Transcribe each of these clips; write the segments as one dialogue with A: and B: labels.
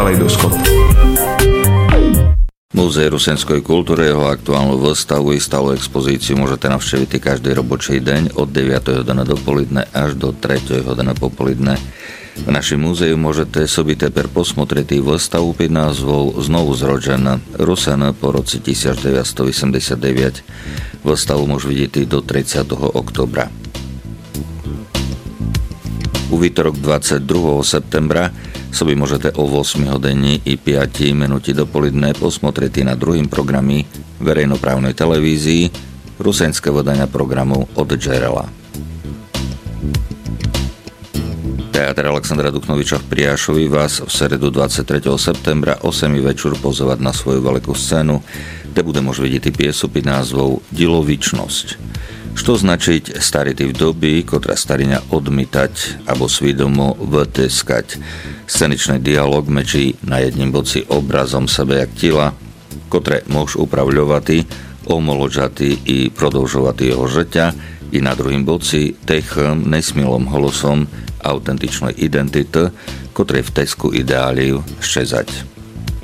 A: Kaleidoskop.
B: Múzeum rusenskej kultúry, jeho aktuálnu výstavu i stálu expozíciu môžete navštíviť každý robočий deň od 9. hodiny dopoledne až do 3. hodiny popoludne. V našem múzeu môžete sobi teper posmotriti výstavu pod názvou Znovu zrođen Rusen po roci 1989. Výstavu môžete vidieť do 30. oktobra. U výtorok 22. septembra sobi môžete o 8 hodiny i 5 minúti dopoledne posmotriť na druhým programe verejnoprávnej televízii rusenské vydania programu Od Džerela. Teatr Alexandra Duchnoviča v Priašovi vás v stredu 23. septembra o 7 večer pozovať na svoju veľkú scénu, kde bude môcť vidieť piesu pod názvou Dilovičnosť. Što značiť starity v doby, ktorá stariňa odmítať alebo svidomo vteskať. Sceničný dialog mečí na jedním boci obrazom sebe jak tila, ktoré môž upravľovať, omoložati i prodlžovati jeho žeťa, i na druhým boci tech nesmilom holosom autentičnej identity, ktoré v tesku ideáliu ščezať.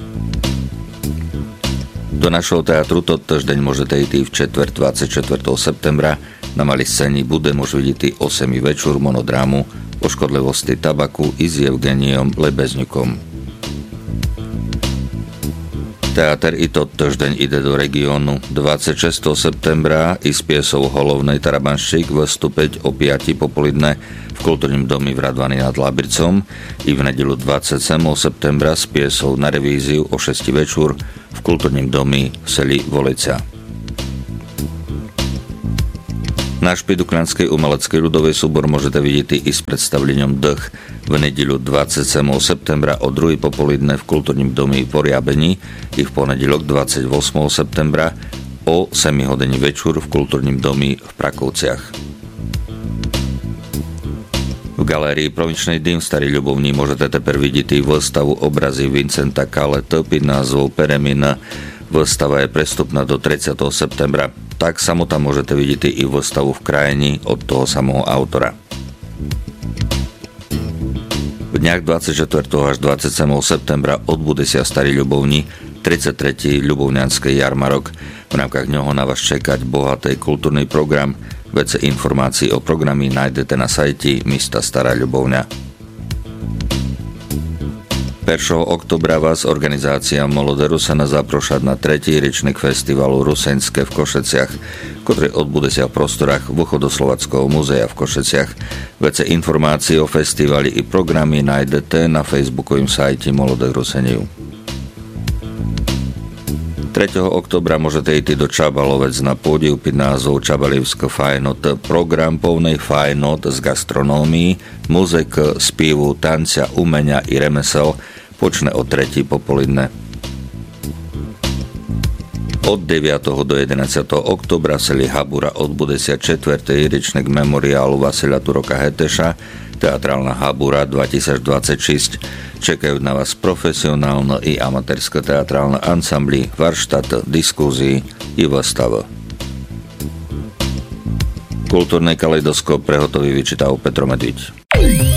B: Do našho teatru totoždeň môžete ísť v četvrť 24. septembra. Na malej scéni bude môž vidieť 8 večer monodrámu o škodlivosti tabaku i s Evgeniom Lebezňukom. Teatr i totoždeň ide do regiónu 26. septembra i s piesou Holovnej Tarabanščík vystúpiť o 5. popoludne v kultúrnym domi v Radvani nad Labricom i v nedeľu 27. septembra s piesou Na revíziu o 6. večer v kultúrnym domi v seli Volica. Náš Pidukľanský umelecký ľudový súbor môžete vidieť i s predstavlením Dch v nedeľu 27. septembra o 2. popoludne v kultúrnym domi v Poriabení i v ponedeľok 28. septembra o 7 hodiny večer v kultúrnym domi v Prakovciach. V galérii Provinčnej dým v Starý Ľubovni môžete teper vidieť výstavu obrazy Vincenta Kaleta pod názvou Peremina. Výstava je prestupná do 30. septembra. Tak samo tam môžete vidieť i výstavu v krajini od toho samého autora. V dňach 24. až 27. septembra odbude sa Starý Ľubovni 33. ľubovňanský jarmarok. V rámkach ňoho na vás čekať bohatý kultúrny program. Vece informácií o programy nájdete na sajti Mista Stará Ľubovňa. 1. oktobra vás organizácia Molode Rusena zaprošať na 3. ročník festivalu Rusenské v Košeciach, ktorý odbude sa v prostorách Východoslovackého múzea v Košeciach. Vece informácií o festivali i programy nájdete na facebookovým sajte Molode Ruseniu. 3. oktobra môžete ísť do Čabalovec na pódiu pod názvou Čabalivská fajnot. Program plnej fajnot z gastronómii, muzik, spievu, tancia, umenia i remesel počne o 3. popoludne. Od 9. do 11. oktobra v seli Habura odbude sa 4. ročník memoriálu Vasila Turoka Heteša, Teatrálna Habura 2026. Čekajú na vás profesionálne i amatérske teatrálne ansambly, varštát, diskuzii i výstava. Kultúrny kaleidoskop prehotový vyčítal Petro Medviť.